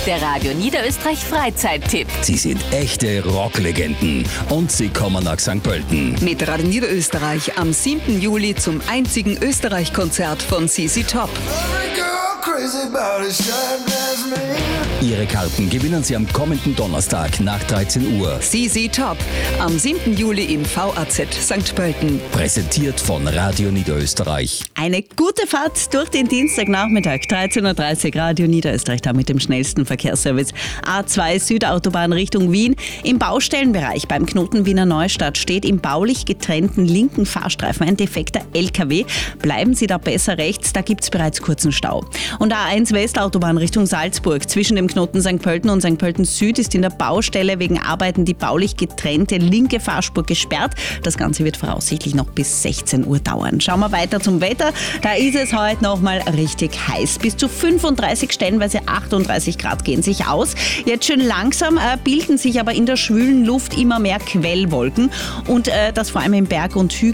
Der Radio Niederösterreich Freizeittipp. Sie sind echte Rocklegenden und sie kommen nach St. Pölten. Mit Radio Niederösterreich am 7. Juli zum einzigen Österreich-Konzert von ZZ Top. Ihre Karten gewinnen Sie am kommenden Donnerstag nach 13 Uhr. ZZ Top am 7. Juli im VAZ St. Pölten. Präsentiert von Radio Niederösterreich. Eine gute Fahrt durch den Dienstagnachmittag, 13.30 Uhr, Radio Niederösterreich, da mit dem schnellsten Verkehrsservice. A2 Südautobahn Richtung Wien. Im Baustellenbereich beim Knoten Wiener Neustadt steht im baulich getrennten linken Fahrstreifen ein defekter LKW. Bleiben Sie da besser rechts, da gibt es bereits kurzen Stau. Und A1 Westautobahn Richtung Salzburg. Zwischen dem Knoten St. Pölten und St. Pölten Süd ist in der Baustelle wegen Arbeiten die baulich getrennte linke Fahrspur gesperrt. Das Ganze wird voraussichtlich noch bis 16 Uhr dauern. Schauen wir weiter zum Wetter. Da ist es heute noch mal richtig heiß. Bis zu 35, stellenweise 38 Grad gehen sich aus. Jetzt schön langsam bilden sich aber in der schwülen Luft immer mehr Quellwolken. Und das vor allem im Berg- und Hügel.